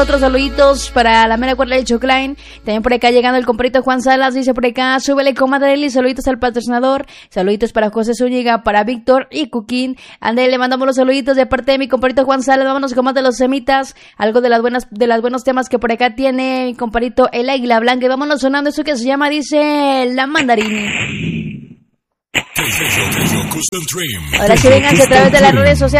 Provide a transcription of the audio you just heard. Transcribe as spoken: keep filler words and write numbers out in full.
Otros saluditos para la mera cuerda de Chocline. También por acá llegando el compadrito Juan Salas. Dice por acá, súbele comadre. Saluditos al patrocinador. Saluditos para José Zúñiga, para Víctor y Cuquín. Ande, le mandamos los saluditos de parte de mi compadrito Juan Salas. Vámonos con más de los semitas. Algo de las buenas, de los buenos temas que por acá tiene mi compadrito El Águila Blanca. Y vámonos sonando eso que se llama, dice, La Mandarina. Ahora sí, vénganse a través de las redes sociales.